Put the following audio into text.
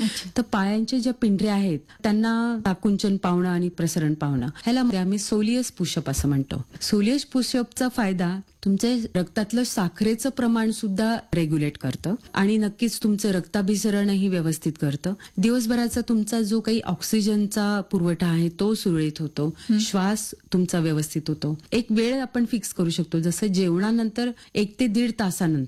तर पायांच्या ज्या पिंढऱ्या आहेत त्यांना आकुंचन पावणं आणि प्रसरण पावणं ह्याला आम्ही सोलियस पुशअप असं म्हणतो. सोलियस पुशअपचा फायदा तुमच्या रक्तातलं साखरेचं प्रमाण सुद्धा रेग्युलेट करतं आणि नक्कीच तुमचं रक्ताभिसरणही व्यवस्थित करतं. दिवसभराचा तुमचा जो काही ऑक्सिजनचा पुरवठा आहे तो सुरळीत होतो. श्वास तुमचा व्यवस्थित होतो. एक वेळ आपण फिक्स करू शकतो, जसं जेवणानंतर 1 ते 1.5 तासानंतर